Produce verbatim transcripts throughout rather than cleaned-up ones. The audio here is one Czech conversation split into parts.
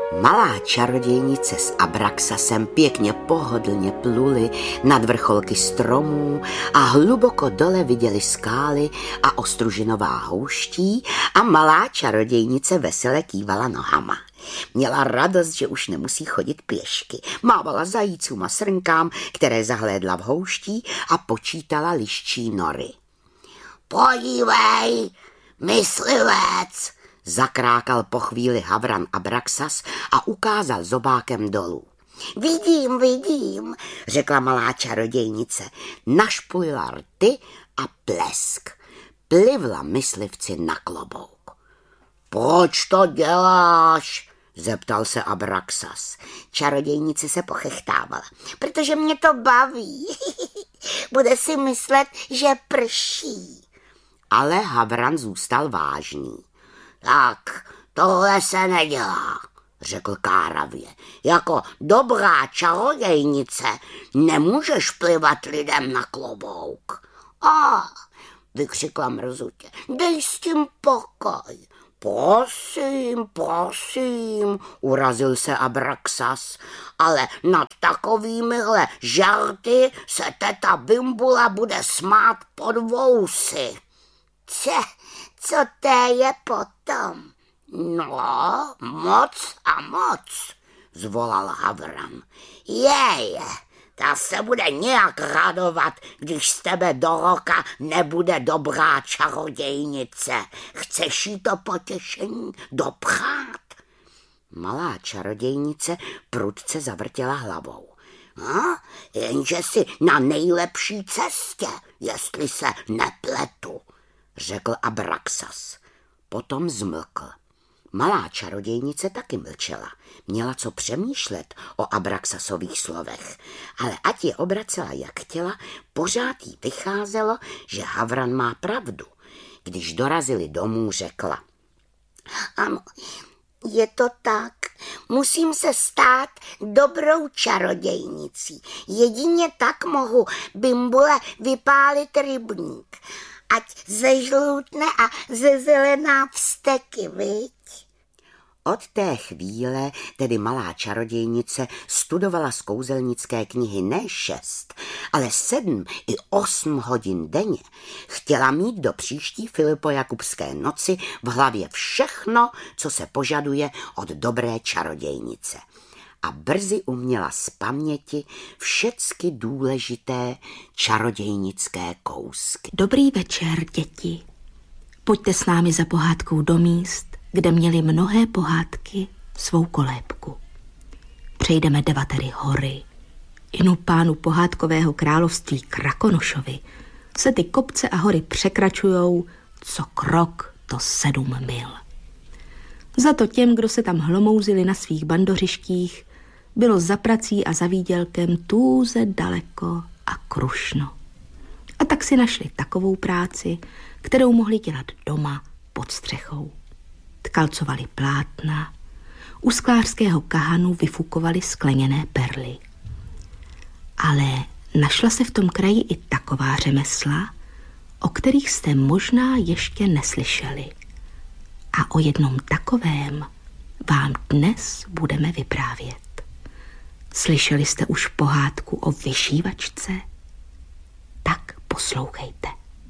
Malá čarodějnice s Abraxasem pěkně pohodlně pluli nad vrcholky stromů a hluboko dole viděli skály a ostružinová houští a malá čarodějnice vesele kývala nohama. Měla radost, že už nemusí chodit pěšky. Mávala zajícům a srnkám, které zahlédla v houští, a počítala liščí nory. Podívej, myslivec, zakrákal po chvíli Havran Abraxas a ukázal zobákem dolů. Vidím, vidím, řekla malá čarodějnice. Našpulila rty a plesk. Plivla myslivci na klobouk. Proč to děláš? Zeptal se Abraxas. Čarodějnice se pochechtávala. Protože mě to baví. Bude si myslet, že prší. Ale Havran zůstal vážný. Tak, tohle se nedělá, řekl káravě. Jako dobrá čarodějnice nemůžeš plivat lidem na klobouk. A, vykřikla mrzutě, dej s tím pokoj. Prosím, prosím, urazil se Abraxas, ale nad takovýmihle žarty se teta Bimbula bude smát pod vousy. Če, co to je potom? No, moc a moc, zvolal Havran. Jej, ta se bude nějak radovat, když z tebe do roka nebude dobrá čarodějnice. Chceš jí to potěšení dopřát? Malá čarodějnice prudce zavrtěla hlavou. No, jenže si na nejlepší cestě, jestli se nepletu, řekl Abraxas. Potom zmlkl. Malá čarodějnice taky mlčela. Měla co přemýšlet o Abraxasových slovech, ale ať je obracela jak chtěla, pořád jí vycházelo, že Havran má pravdu. Když dorazili domů, řekla. Ano, je to tak. Musím se stát dobrou čarodějnicí. Jedině tak mohu Bimbule vypálit rybník. Ať zežloutne a zezelená vzteky, viď? Od té chvíle tedy malá čarodějnice studovala z kouzelnické knihy ne šest, ale sedm i osm hodin denně. Chtěla mít do příští Filipojakubské noci v hlavě všechno, co se požaduje od dobré čarodějnice. A brzy uměla z paměti všecky důležité čarodějnické kousky. Dobrý večer, děti. Pojďte s námi za pohádkou do míst, kde měly mnohé pohádky svou kolébku. Přejdeme devatery hory. Inu pánu pohádkového království Krakonošovi se ty kopce a hory překračujou co krok, to sedm mil. Za to těm, kdo se tam hlomouzili na svých bandořištích, bylo za prací a za výdělkem tůze daleko a krušno. A tak si našli takovou práci, kterou mohli dělat doma pod střechou. Tkalcovali plátna, u sklářského kahanu vyfukovali skleněné perly. Ale našla se v tom kraji i taková řemesla, o kterých jste možná ještě neslyšeli. A o jednom takovém vám dnes budeme vyprávět. Slyšeli jste už pohádku o vyšívačce? Tak poslouchejte.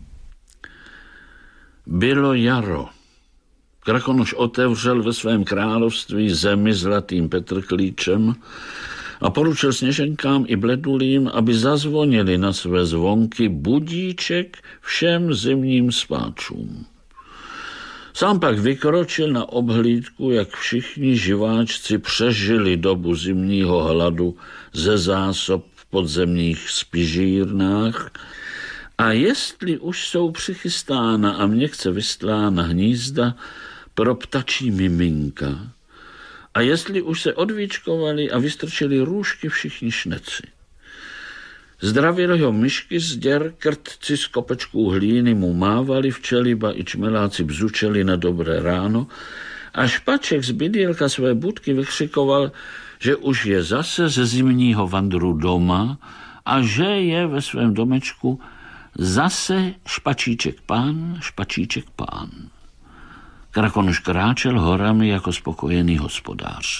Bylo jaro. Krakonoš otevřel ve svém království zemi zlatým petrklíčem a poručil sněženkám i bledulím, aby zazvonili na své zvonky budíček všem zimním spáčům. Sám pak vykročil na obhlídku, jak všichni živáčci přežili dobu zimního hladu ze zásob v podzemních spižírnách a jestli už jsou přichystána a měkce vystlána hnízda pro ptačí miminka a jestli už se odvíčkovali a vystrčili růžky všichni šneci. Zdravělého myšky z děr krtci z kopečků hlíny mu mávali, včeliba i čmeláci bzučeli na dobré ráno a špaček z bydýlka své budky vykřikoval, že už je zase ze zimního vandru doma a že je ve svém domečku zase špačíček pán, špačíček pán. Krakonoš kráčel horami jako spokojený hospodář.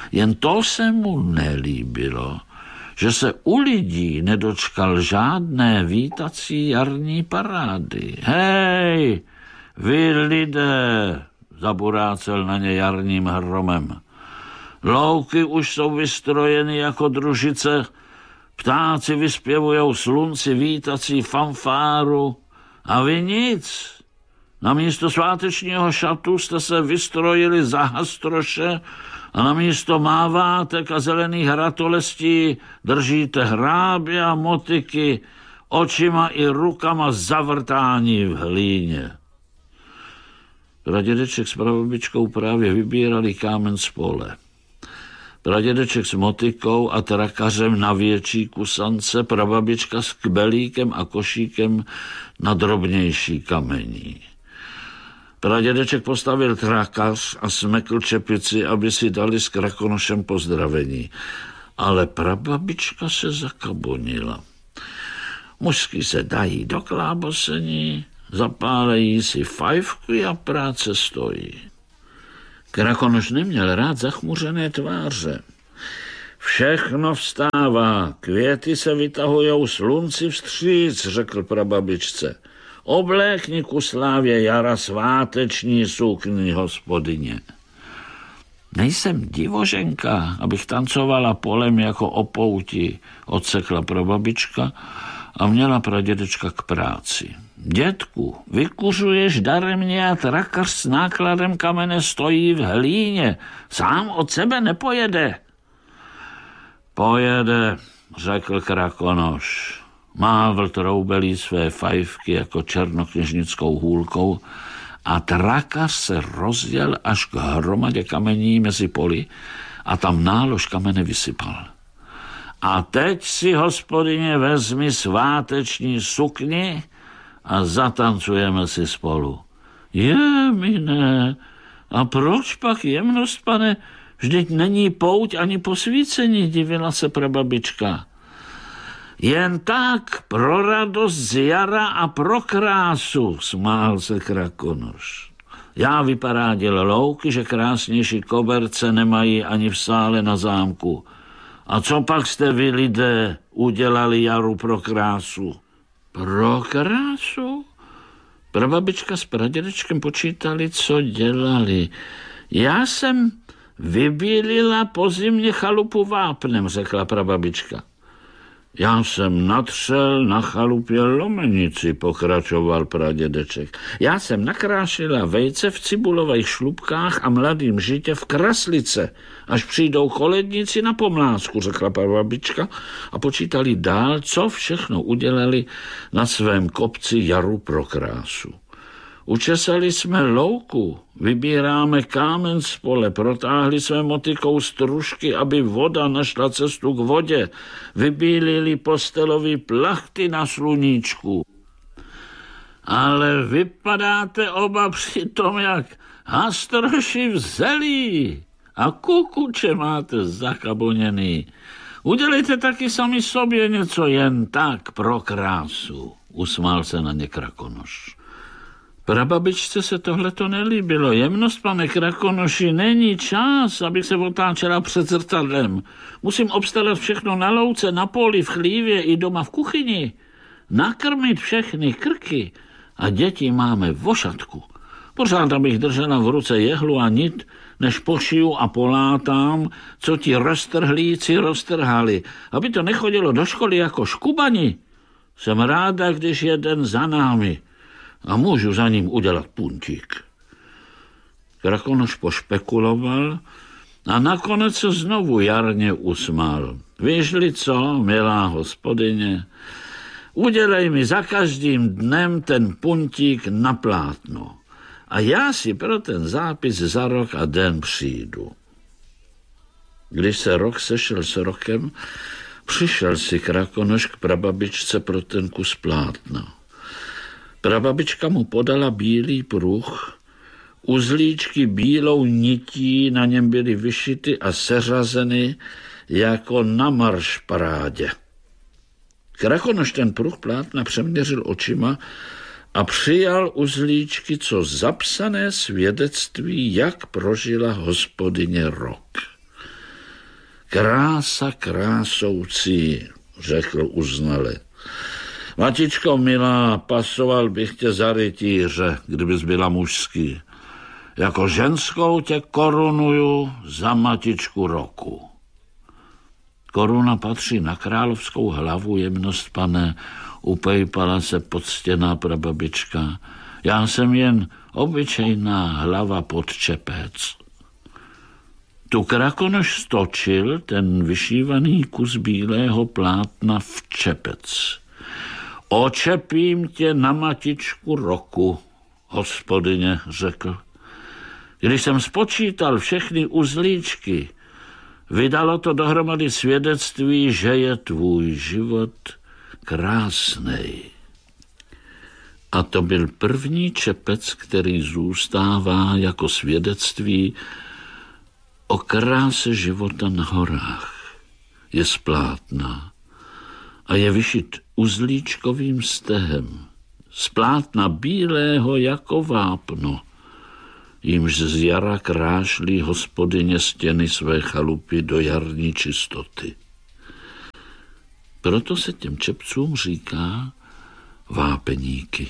Jen to se mu nelíbilo, že se u lidí nedočkal žádné vítací jarní parády. Hej, vy lidé, zaburácel na ně jarním hromem. Louky už jsou vystrojeny jako družice, ptáci vyspěvujou slunci vítací fanfáru a vy nic. Namísto svátečního šatu jste se vystrojili za hastroše a namísto mávátek a zelených ratolestí držíte hrábě a motyky, očima i rukama zavrtání v hlíně. Pradědeček s prababičkou právě vybírali kámen z pole. Pradědeček s motykou a trakařem na větší kusance, prababička s kbelíkem a košíkem na drobnější kamení. Pradědeček postavil trakař a smekl čepici, aby si dali s Krakonošem pozdravení. Ale prababička se zakabonila. Mužsky se dají do klábosení, zapálejí si fajfky a práce stojí. Krakonoš neměl rád zachmuřené tváře. Všechno vstává, květy se vytahujou slunci vstříc, řekl prababičce. Oblékni ku slávě jara sváteční sukni, hospodyně. Nejsem divoženka, abych tancovala polem jako o pouti, odsekla prababička a měla pradědečka k práci. Dětku, vykuřuješ daremně a trakař s nákladem kamene stojí v hlíně. Sám od sebe nepojede. Pojede, řekl Krakonoš. Mávl troubelí své fajfky jako černokněžnickou hůlkou a trakař se rozjel až k hromadě kamení mezi poli a tam nálož kamene vysypal. A teď si, hospodyně, vezmi sváteční sukni a zatancujeme si spolu. Je, mine, a proč pak jemnost, pane, vždyť není pouť ani posvícení, divila se prababička. Jen tak pro radost z jara a pro krásu, smál se Krakonoš. Já vyparádil louky, že krásnější koberce nemají ani v sále na zámku. A co pak jste vy lidé udělali jaru pro krásu? Pro krásu? Prababička s pradědečkem počítali, co dělali. Já jsem vybílila po zimě chalupu vápnem, řekla prababička. Já jsem natřel na chalupě lomenici, pokračoval pradědeček. Já jsem nakrášila vejce v cibulových šlubkách a mladým žitě v kraslice, až přijdou koledníci na pomlásku, řekla prababička a počítali dál, co všechno udělali na svém kopci jaru pro krásu. Učesali jsme louku, vybíráme kámen z pole, protáhli jsme motykou stružky, aby voda našla cestu k vodě, vybílili postelový plachty na sluníčku. Ale vypadáte oba přitom jak hastroši v zelí a kukuče máte zakaboněný. Udělejte taky sami sobě něco jen tak pro krásu, usmál se na ně Krakonoš. Prababičce se tohleto nelíbilo. Jemnost, pane Krakonoši, není čas, abych se otáčela před zrcadlem. Musím obstarat všechno na louce, na poli, v chlívě i doma v kuchyni. Nakrmit všechny krky a děti máme v ošatku. Pořád abych držela v ruce jehlu a nit, než pošiju a polátám, co ti roztrhlíci roztrhali, aby to nechodilo do školy jako škubani. Jsem ráda, když jeden za námi a můžu za ním udělat puntík. Krakonoš pošpekuloval a nakonec se znovu jarně usmál. Víš-li co, milá hospodyně, udělej mi za každým dnem ten puntík na plátno a já si pro ten zápis za rok a den přijdu. Když se rok sešel s rokem, přišel si Krakonoš k prababičce pro ten kus plátna. Prababička mu podala bílý pruh, uzlíčky bílou nití na něm byly vyšity a seřazeny jako na maršparádě. Krakonoš ten pruh plátna přeměřil očima a přijal uzlíčky, co zapsané svědectví, jak prožila hospodyně rok. Krása krásoucí, řekl uznale. Matičko milá, pasoval bych tě za rytíře, kdybys byla mužský. Jako ženskou tě korunuju za matičku roku. Koruna patří na královskou hlavu, jemnost pane, upejpala se poctěná prababička. Já jsem jen obyčejná hlava pod čepec. Tu krakonoš stočil ten vyšívaný kus bílého plátna v čepec. Očepím tě na matičku roku, hospodyně, řekl. Když jsem spočítal všechny uzlíčky, vydalo to dohromady svědectví, že je tvůj život krásnej. A to byl první čepec, který zůstává jako svědectví o kráse života na horách. Je z plátna a je vyšit uzlíčkovým stehem, z plátna bílého jako vápno, jímž z jara krášlí hospodyně stěny své chalupy do jarní čistoty. Proto se těm čepcům říká vápeníky.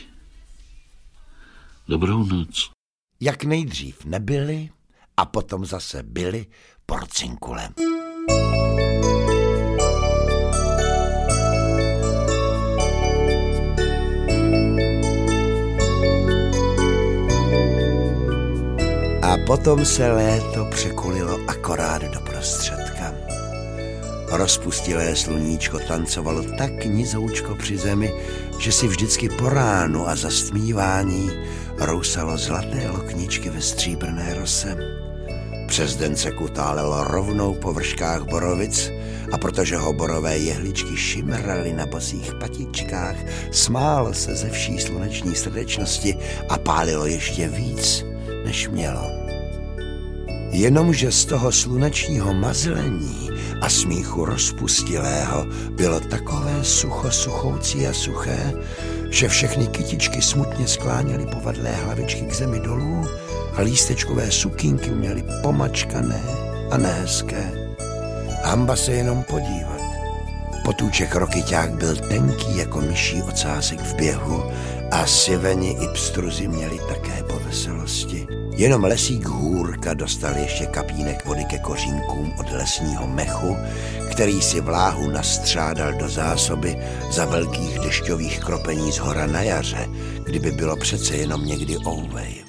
Dobrou noc. Jak nejdřív nebyli a potom zase byli porcinkulem. A potom se léto překulilo akorát do prostředka. Rozpustilé sluníčko tancovalo tak nizoučko při zemi, že si vždycky po ránu a zastmívání rousalo zlaté lokničky ve stříbrné rose. Přes den se kutálelo rovnou po vrškách borovic a protože ho borové jehličky šimraly na bosých patičkách, smálo se ze vší sluneční srdečnosti a pálilo ještě víc, než mělo. Jenomže z toho slunečního mazlení a smíchu rozpustilého bylo takové sucho suchoucí a suché, že všechny kytičky smutně skláněly povadlé hlavičky k zemi dolů a lístečkové sukínky měly pomačkané a nehezké. Hamba se jenom podívat. Potůček rokyťák byl tenký jako myší ocásek v běhu a siveni i pstruzi měli také po veselosti. Jenom lesík Hůrka dostal ještě kapínek vody ke kořínkům od lesního mechu, který si vláhu nastřádal do zásoby za velkých dešťových kropení z hora na jaře, kdyby bylo přece jenom někdy ouvej.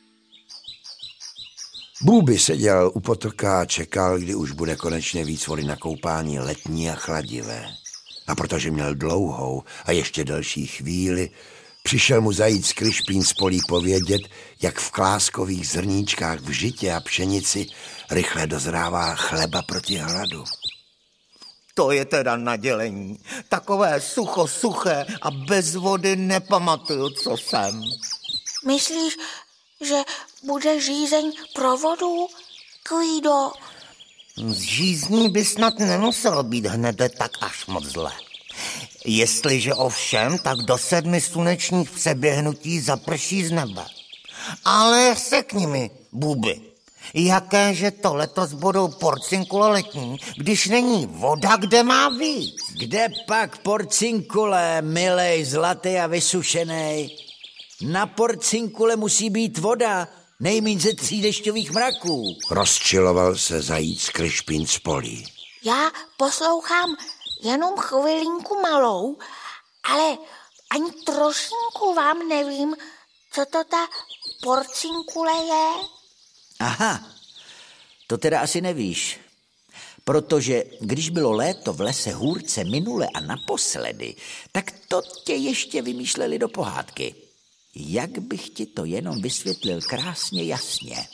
Bůby seděl u potoka a čekal, kdy už bude konečně víc vody na koupání letní a chladivé. A protože měl dlouhou a ještě delší chvíli, přišel mu zajíc Kryšpín z polí povědět, jak v kláskových zrníčkách v žitě a pšenici rychle dozrává chleba proti hladu. To je teda nadělení. Takové sucho, suché a bez vody nepamatuju, co jsem. Myslíš, že bude žízeň provodu, Klído? Z žízní by snad nemuselo být hned tak až moc zle. Jestliže ovšem, tak do sedmi slunečních přeběhnutí zaprší z nebe. Ale řekni mi, Bůby, jakéže to letos budou porcinkule letní, když není voda, kde má být? Kde pak porcinkule, milej, zlatý a vysušenej? Na porcinkule musí být voda, nejmíň ze tří dešťových mraků. Rozčiloval se zajíc Kryšpín z polí. Já poslouchám jenom chvilinku malou, ale ani trošinku vám nevím, co to ta porcinkule je. Aha, to teda asi nevíš. Protože když bylo léto v lese Hůrce minule a naposledy, tak to tě ještě vymýšleli do pohádky. Jak bych ti to jenom vysvětlil krásně jasně.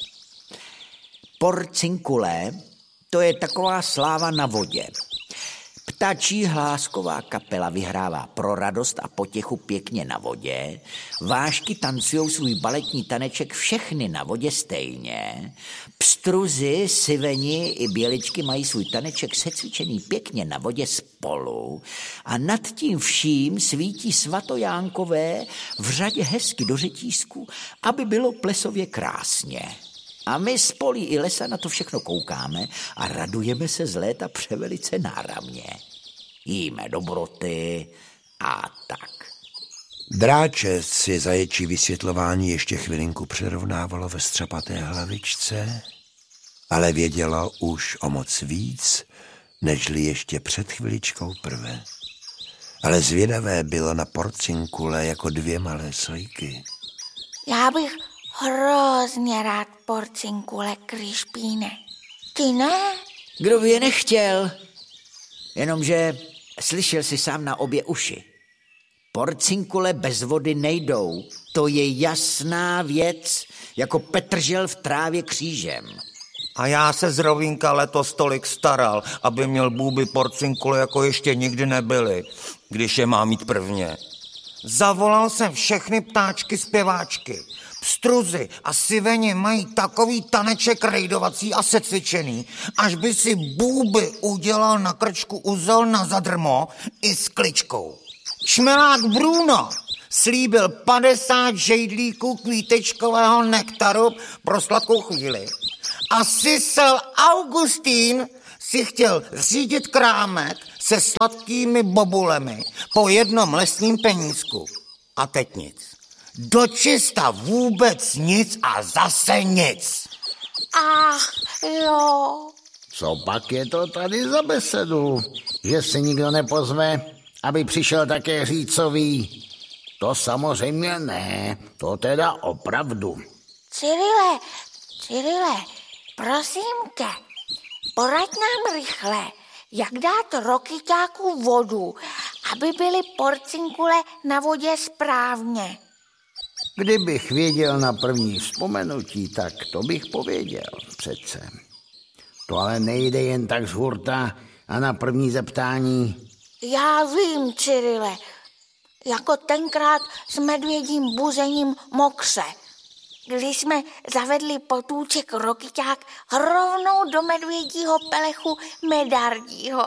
Porcinkule, to je taková sláva na vodě. Ptačí hlásková kapela vyhrává pro radost a potěchu pěkně na vodě, vášky tancujou svůj baletní taneček všechny na vodě stejně, pstruzy, siveni i běličky mají svůj taneček secvičený pěkně na vodě spolu a nad tím vším svítí svatojánkové v řadě hezky do řetízku, aby bylo plesově krásně. A my z Polí i lesa na to všechno koukáme a radujeme se z léta převelice náramně. Jíme dobroty a tak. Dráče si zaječí vysvětlování ještě chvilinku přirovnávalo ve střapaté hlavičce, ale vědělo už o moc víc, nežli ještě před chviličkou prve. Ale zvědavé bylo na porcinkule jako dvě malé sojky. Já bych hrozně rád porcinkule, Krišpíne. Ty ne? Kdo by je nechtěl? Jenomže slyšel si sám na obě uši. Porcinkule bez vody nejdou. To je jasná věc, jako Petržel v trávě křížem. A já se z Rovínka letos tolik staral, aby měl bůby porcinkule, jako ještě nikdy nebyly, když je má mít prvně. Zavolal jsem všechny ptáčky zpěváčky. Pstruzy a siveně mají takový taneček rejdovací a secvičený, až by si bůby udělal na krčku uzel na zadrmo i s kličkou. Šmelák Bruno slíbil padesát žejdlíků kvítečkového nektaru pro sladkou chvíli. A sisel Augustín si chtěl řídit krámek se sladkými bobulemi po jednom lesním penízku. A teď nic. Dočista vůbec nic a zase nic. Ach, jo. Co pak je to tady za besedu? Že se nikdo nepozve, aby přišel také řícový? To samozřejmě ne, to teda opravdu. Cyrile, Cyrile, prosím tě, poraď nám rychle, jak dát rokyťáku vodu, aby byly porcinkule na vodě správně. Kdybych věděl na první vzpomenutí, tak to bych pověděl přece. To ale nejde jen tak z hurta a na první zeptání. Já vím, Cyrile, jako tenkrát s medvědím buzením Mokře. Když jsme zavedli potůček rokyťák rovnou do medvědího pelechu Medardího.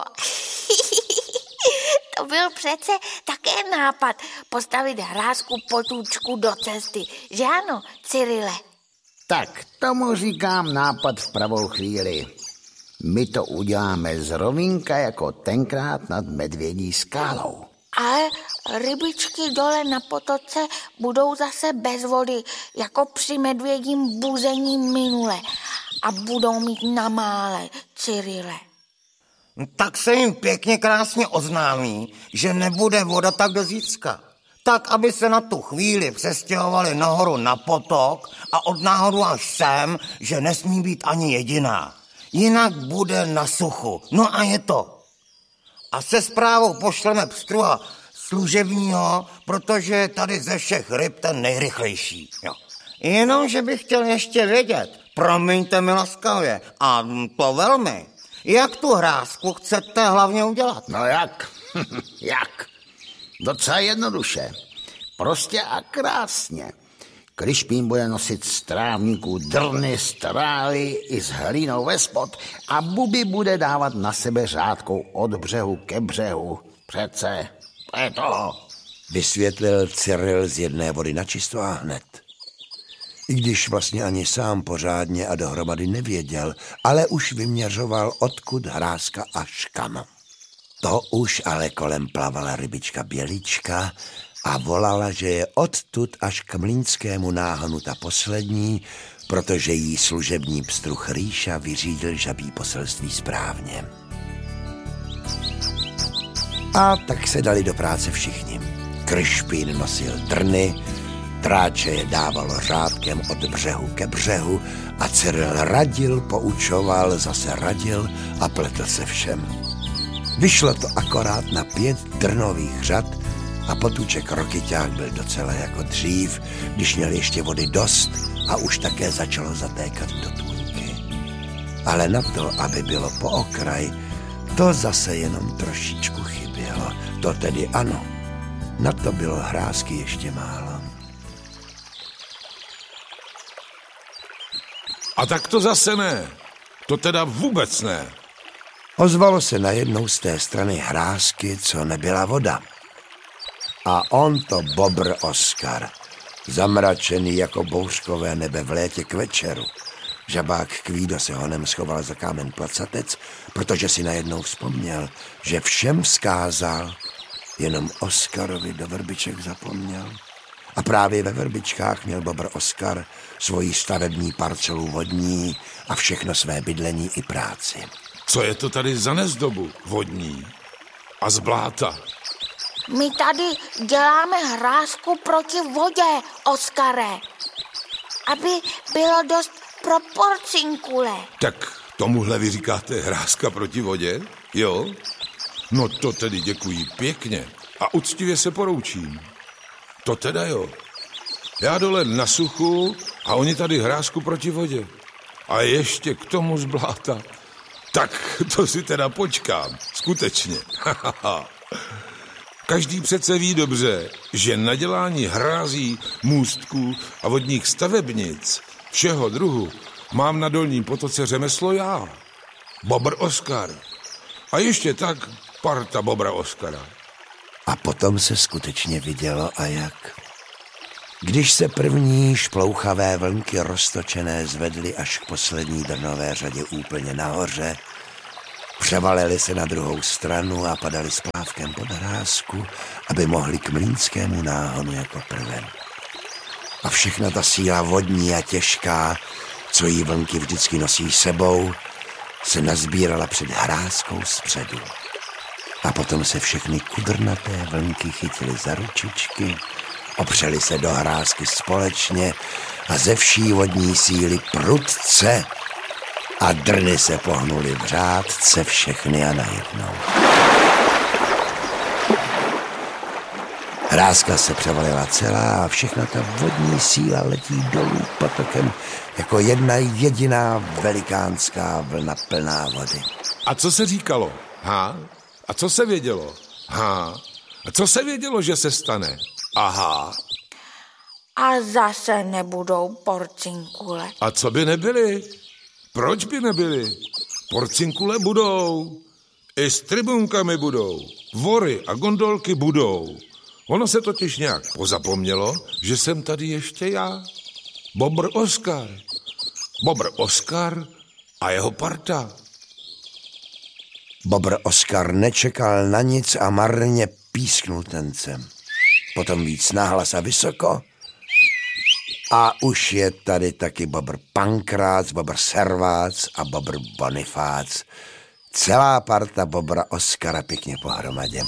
To byl přece také nápad postavit hrázku potůčku do cesty, že ano, Cyrile? Tak, tomu říkám nápad v pravou chvíli. My to uděláme z Rovínka jako tenkrát nad Medvědí skálou. Ale rybičky dole na potoce budou zase bez vody, jako při medvědím buzení minule. A budou mít na mále, Cyrile. Tak se jim pěkně krásně oznámí, že nebude voda tak do zítřka. Tak, aby se na tu chvíli přestěhovali nahoru na potok a od náhodu až sem, že nesmí být ani jediná. Jinak bude na suchu. No a je to. A se zprávou pošleme pstruha služebního, protože je tady ze všech ryb ten nejrychlejší. Jo. Jenomže bych chtěl ještě vědět, promiňte mi laskavě, a to velmi, jak tu hrázku chcete hlavně udělat? No jak? Jak? Docela jednoduše. Prostě a krásně. Krišpín bude nosit z trávníků drny, strály i s hlínou ve spod a Buby bude dávat na sebe řádkou od břehu ke břehu. Přece, to je to. Vysvětlil Cyril z jedné vody na čisto a hned. I když vlastně ani sám pořádně a dohromady nevěděl, ale už vyměřoval, odkud hrázka až kam. To už ale kolem plavala rybička Bělička a volala, že je odtud až k mlýnskému náhonu ta poslední, protože jí služební pstruh Rýša vyřídil žabí poselství správně. A tak se dali do práce všichni. Krišpín nosil drny, Dráče je dávalo řádkem od břehu ke břehu a Cyril radil, poučoval, zase radil a pletl se všem. Vyšlo to akorát na pět drnových řad a potůček rokyťák byl docela jako dřív, když měl ještě vody dost a už také začalo zatékat do tůňky. Ale na to, aby bylo po okraj, to zase jenom trošičku chybělo. To tedy ano, na to bylo hrázky ještě málo. A tak to zase ne. To teda vůbec ne. Ozvalo se najednou z té strany hrázky, co nebyla voda. A on to bobr Oskar, zamračený jako bouřkové nebe v létě k večeru. Žabák Kvído se honem schoval za kámen placatec, protože si najednou vzpomněl, že všem vzkázal, jenom Oskarovi do vrbiček zapomněl. A právě ve vrbičkách měl bobr Oskar svoji stavební parcelu vodní a všechno své bydlení i práci. Co je to tady za nezdobu vodní a z bláta? My tady děláme hrázku proti vodě, Oskare, aby bylo dost pro porcinkule. Tak tomuhle vy říkáte hrázka proti vodě? Jo? No to tedy děkuji pěkně a uctivě se poroučím. To teda jo. Já dole na suchu a oni tady hrázku proti vodě. A ještě k tomu z bláta. Tak to si teda počkám, skutečně. Každý přece ví dobře, že na dělání hrází, můstků a vodních stavebnic všeho druhu mám na Dolním potoce řemeslo já, bobr Oskar. A ještě tak parta bobra Oskara. A potom se skutečně vidělo a jak. Když se první šplouchavé vlnky roztočené zvedly až k poslední drnové řadě úplně nahoře, převalili se na druhou stranu a padali splávkem pod hrázku, aby mohli k mlýnskému náhonu jako prven. A všechna ta síla vodní a těžká, co jí vlnky vždycky nosí sebou, se nazbírala před hrázkou zpředu. A potom se všechny kudrnaté vlnky chytily za ručičky, opřeli se do hrázky společně a ze vší vodní síly prudce a drny se pohnuly v řádce všechny a najednou. Hrázka se převalila celá a všechna ta vodní síla letí dolů potokem jako jedna jediná velikánská vlna plná vody. A co se říkalo? Ha? A co se vědělo? Ha? A co se vědělo, že se stane? Aha. A zase nebudou porcinkule. A co by nebyly? Proč by nebyly? Porcinkule budou. I s tribunkami budou. Vory a gondolky budou. Ono se totiž nějak pozapomnělo, že jsem tady ještě já. Bobr Oskar. Bobr Oskar a jeho parta. Bobr Oskar nečekal na nic a marně písknul tencem. Potom víc nahlas a vysoko. A už je tady taky bobr Pankrác, bobr Servác a bobr Bonifác. Celá parta bobra Oskara pěkně pohromadě.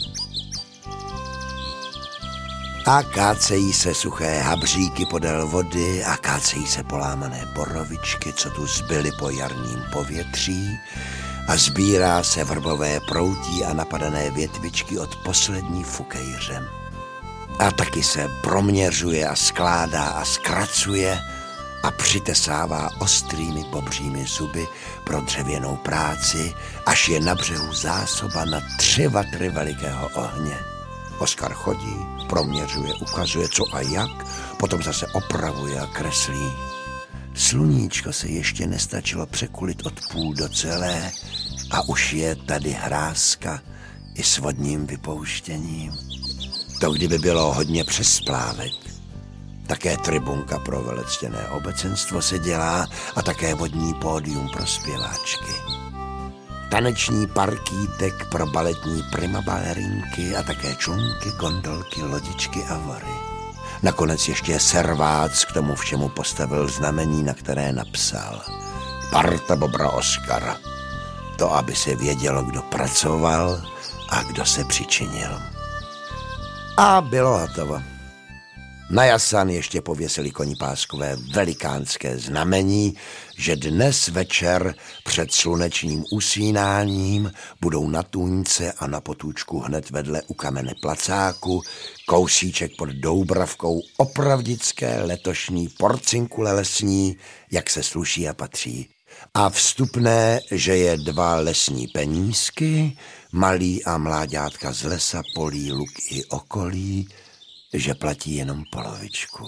A kácejí se suché habříky podél vody a kácejí se polámané borovičky, co tu zbyly po jarním povětří, a sbírá se vrbové proutí a napadané větvičky od poslední fukejře. A taky se proměřuje a skládá a zkracuje a přitesává ostrými bobřími zuby pro dřevěnou práci, až je na břehu zásoba na tři vatry velikého ohně. Oskar chodí, proměřuje, ukazuje co a jak, potom zase opravuje a kreslí. Sluníčko se ještě nestačilo překulit od půl do celé a už je tady hrázka i s vodním vypouštěním. To kdyby bylo hodně přes splávek. Také tribunka pro velectěné obecenstvo se dělá a také vodní pódium pro zpěváčky. Taneční parkítek pro baletní primabalerinky a také člunky, gondolky, lodičky a vory. Nakonec ještě Servác k tomu všemu postavil znamení, na které napsal Parta bobra Oskara. To, aby se vědělo, kdo pracoval a kdo se přičinil. A bylo hotovo. Na jasan ještě pověsili konipáskové velikánské znamení, že dnes večer před slunečním usínáním budou na tůňce a na potůčku hned vedle u kamene placáku kousíček pod Doubravkou opravdické letošní porcinkule lesní, jak se sluší a patří. A vstupné, že je dva lesní penízky, malý a mláďátka z lesa, polí, luk i okolí, že platí jenom polovičku.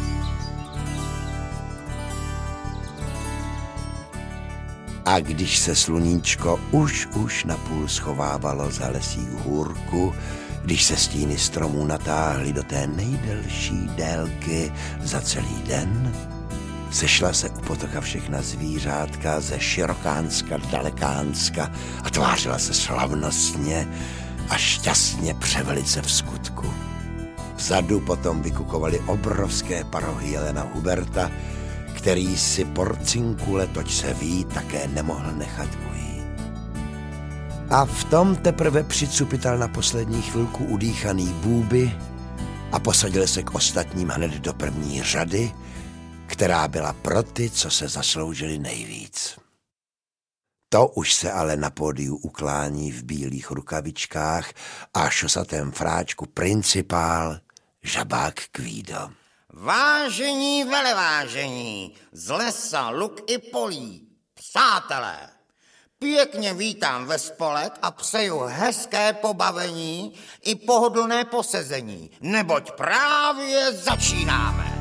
A když se sluníčko už už napůl schovávalo za lesí hůrku, když se stíny stromů natáhly do té nejdelší délky za celý den, Sešla se u potoka všechna zvířátka ze Širokánska, Dalekánska a tvářila se slavnostně a šťastně převelice v skutku. Vzadu potom vykukovaly obrovské parohy jelena Huberta, který si porcinkule, toť se ví, také nemohl nechat ujít. A v tom teprve přicupital na poslední chvilku udýchaný Bůby a posadil se k ostatním hned do první řady, která byla pro ty, co se zasloužili nejvíc. To už se ale na pódiu uklání v bílých rukavičkách a šosatém fráčku principál Žabák Kvído. Vážení velevážení, z lesa, luk i polí, přátelé, pěkně vítám ve spolek a přeju hezké pobavení i pohodlné posezení, neboť právě začínáme.